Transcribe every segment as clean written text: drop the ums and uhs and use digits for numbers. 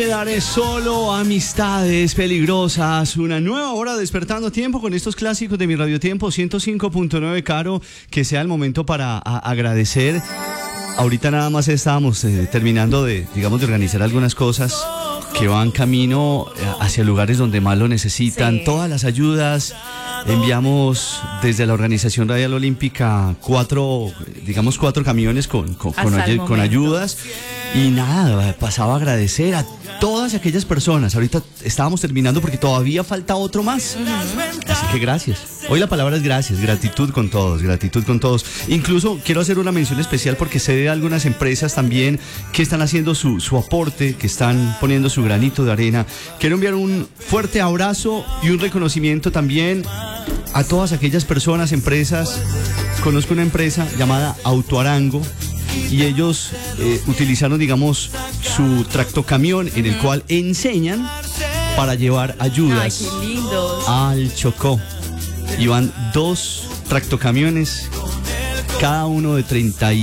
Daré solo amistades peligrosas. Una nueva hora despertando tiempo con estos clásicos de mi radiotiempo 105.9. Caro, que sea el momento para agradecer. Ahorita nada más estábamos terminando de organizar algunas cosas que van camino hacia lugares donde más lo necesitan. Sí. Todas las ayudas. Enviamos desde la Organización Radial Olímpica cuatro camiones con ayudas. Y nada, pasaba a agradecer a todas aquellas personas. Ahorita estábamos terminando porque todavía falta otro más. Así que gracias. Hoy la palabra es gracias, gratitud con todos. Incluso quiero hacer una mención especial porque sé de algunas empresas también que están haciendo su aporte, que están poniendo su granito de arena. Quiero enviar un fuerte abrazo y un reconocimiento también a todas aquellas personas, empresas. Conozco una empresa llamada Autoarango y ellos utilizaron, su tractocamión en el cual enseñan para llevar ayudas. Ay, qué lindos. Al Chocó. Y van 2 tractocamiones, cada uno de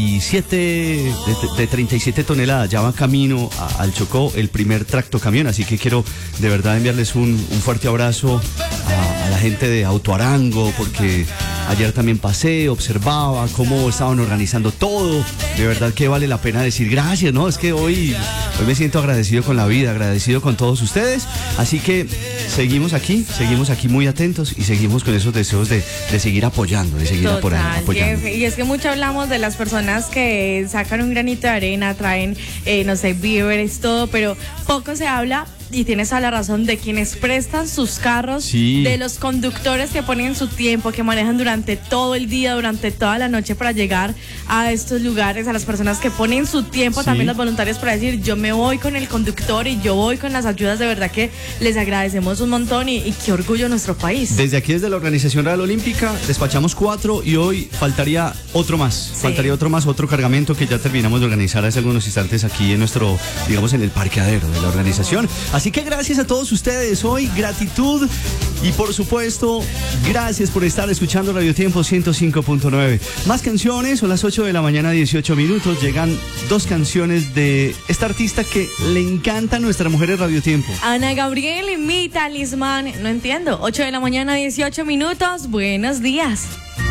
37 toneladas. Ya va camino al Chocó el primer tractocamión. Así que quiero de verdad enviarles un fuerte abrazo a la gente de Autoarango, porque ayer también pasé, observaba cómo estaban organizando todo. De verdad que vale la pena decir gracias, ¿no? Es que hoy me siento agradecido con la vida, agradecido con todos ustedes. Así que seguimos aquí muy atentos y seguimos con esos deseos de seguir apoyando, de seguir apoyando. Y es que mucho hablamos de las personas que sacan un granito de arena, traen, víveres, todo, pero poco se habla. Y tienes toda la razón, de quienes prestan sus carros, sí, de los conductores que ponen su tiempo, que manejan durante todo el día, durante toda la noche para llegar a estos lugares, a las personas que ponen su tiempo, sí, también los voluntarios para decir, yo me voy con el conductor y yo voy con las ayudas. De verdad que les agradecemos un montón y qué orgullo nuestro país. Desde aquí, desde la Organización Radial Olímpica, despachamos 4 y hoy faltaría otro más. Sí. Otro cargamento que ya terminamos de organizar hace algunos instantes aquí en nuestro, en el parqueadero de la organización. Así que gracias a todos ustedes, hoy gratitud y por supuesto gracias por estar escuchando Radio Tiempo 105.9. Más canciones, son las 8 de la mañana 18 minutos, llegan 2 canciones de esta artista que le encanta a nuestras mujeres Radio Tiempo. Ana Gabriel y mi talismán, no entiendo, 8 de la mañana 18 minutos, buenos días.